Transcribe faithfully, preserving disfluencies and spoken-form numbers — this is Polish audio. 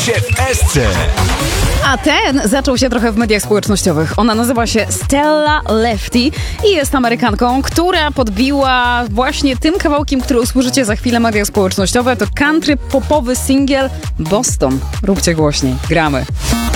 w Esce. A ten zaczął się trochę w mediach społecznościowych. Ona nazywa się Stella Lefty i jest Amerykanką, która podbiła właśnie tym kawałkiem, który usłyszycie za chwilę, media społecznościowe. To country popowy singiel Boston. Róbcie głośniej. Gramy.